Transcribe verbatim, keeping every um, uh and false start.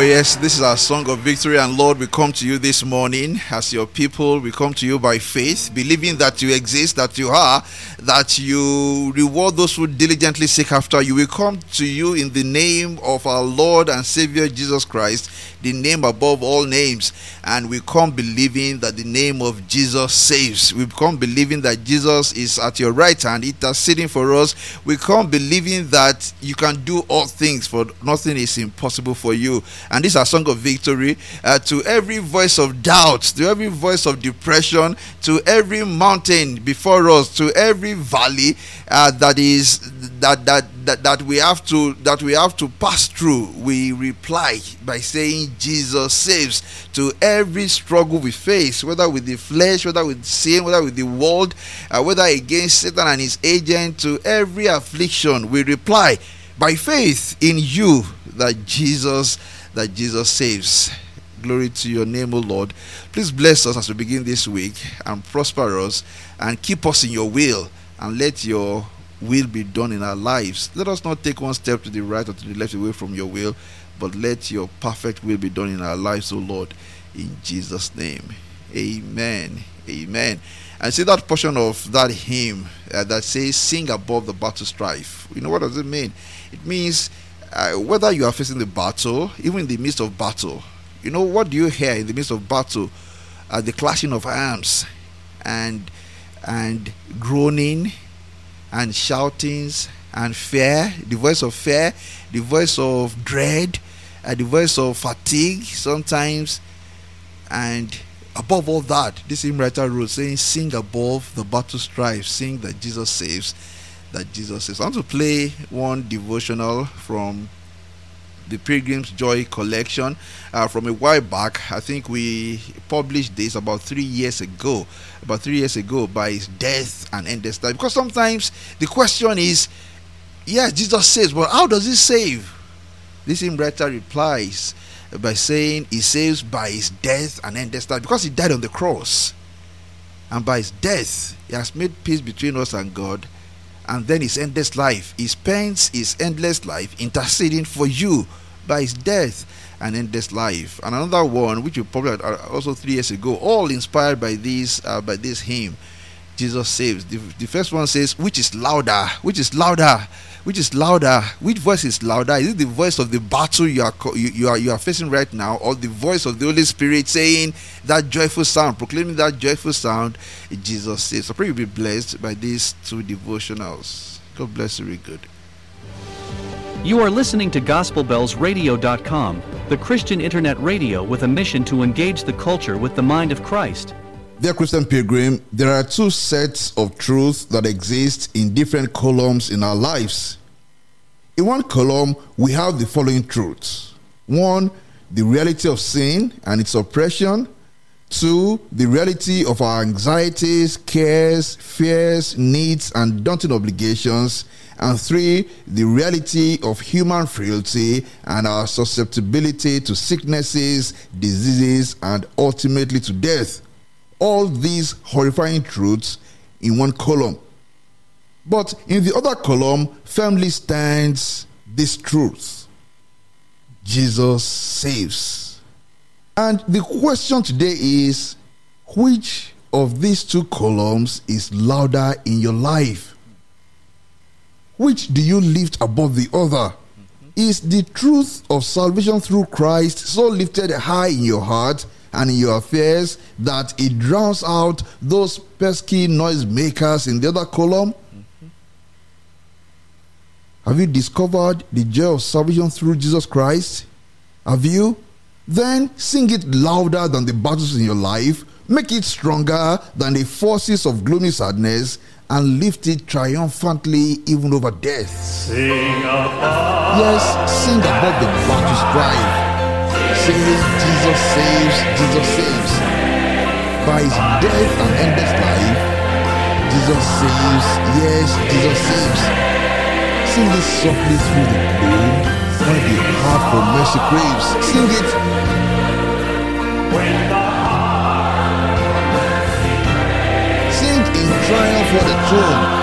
yes, this is our song of victory, and Lord, we come to you this morning as your people. We come to you by faith, believing that you exist, that you are, that you reward those who diligently seek after you. We come to you in the name of our Lord and Savior Jesus Christ, the name above all names, and we come believing that the name of Jesus saves. We come believing that Jesus is at your right hand interceding for us. We come believing that you can do all things, for nothing is impossible for you. And this is a song of victory uh, to every voice of doubt, to every voice of depression, to every mountain before us, to every valley uh, that is that, that that that we have to that we have to pass through. We reply by saying Jesus saves. To every struggle we face, whether with the flesh, whether with sin, whether with the world, uh, whether against Satan and his agent, to every affliction, we reply by faith in you that Jesus that Jesus saves. Glory to your name, O Lord. Please bless us as we begin this week and prosper us and keep us in your will, and let your will be done in our lives. Let us not take one step to the right or to the left away from your will, but let your perfect will be done in our lives, O Lord, in Jesus' name. Amen. Amen. And see that portion of that hymn uh, that says, sing above the battle strife. You know, what does it mean? It means uh, whether you are facing the battle, even in the midst of battle, you know, what do you hear in the midst of battle? Uh, the clashing of arms and and groaning and shoutings and fear, the voice of fear, the voice of dread, uh, the voice of fatigue sometimes. And above all that, this hymn writer wrote saying, sing above the battle strife, sing that Jesus saves, that Jesus saves. I want to play one devotional from the Pilgrim's Joy collection uh, from a while back. I think we published this about three years ago, about three years ago, by his death and endless life. Because sometimes the question is, yes, Jesus saves, but how does he save? This hymn writer replies by saying he saves by his death and endless life, because he died on the cross, and by his death he has made peace between us and God. And then his endless life, he spends his endless life interceding for you by his death and endless life. And another one, which we probably had also three years ago, all inspired by this uh, by this hymn, Jesus saves. The, the first one says, which is louder? Which is louder? Which is louder? Which voice is louder? Is it the voice of the battle you are you, you are you are facing right now, or the voice of the Holy Spirit saying that joyful sound, proclaiming that joyful sound? Jesus says. So pray you'll be blessed by these two devotionals. God bless you. Very good. You are listening to gospel bells radio dot com, the Christian internet radio with a mission to engage the culture with the mind of Christ. Dear Christian Pilgrim, there are two sets of truths that exist in different columns in our lives. In one column, we have the following truths. One, the reality of sin and its oppression. Two, the reality of our anxieties, cares, fears, needs, and daunting obligations. And three, the reality of human frailty and our susceptibility to sicknesses, diseases, and ultimately to death. All these horrifying truths in one column. But in the other column firmly stands this truth: Jesus saves. And the question today is, which of these two columns is louder in your life? Which do you lift above the other? Is the truth of salvation through Christ so lifted high in your heart and in your affairs that it drowns out those pesky noisemakers in the other column? Mm-hmm. Have you discovered the joy of salvation through Jesus Christ? Have you? Then sing it louder than the battles in your life. Make it stronger than the forces of gloomy sadness, and lift it triumphantly even over death. Sing above. Yes, sing above the battle strife. Saying Jesus saves, Jesus saves. By his death and endless life, Jesus saves, yes, Jesus saves. Sing it softly through the gloom, while the heart for mercy craves. Sing it. When the heart Sing in triumph for the throne.